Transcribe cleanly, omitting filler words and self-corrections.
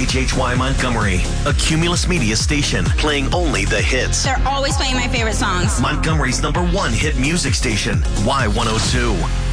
WHHY Montgomery, a Cumulus Media station playing only the hits. They're always playing my favorite songs. Montgomery's #1 hit music station, Y102.